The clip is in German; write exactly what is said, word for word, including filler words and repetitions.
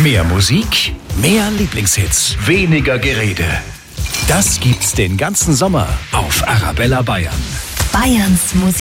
Mehr Musik, mehr Lieblingshits, weniger Gerede. Das gibt's den ganzen Sommer auf Arabella Bayern. Bayerns Musik.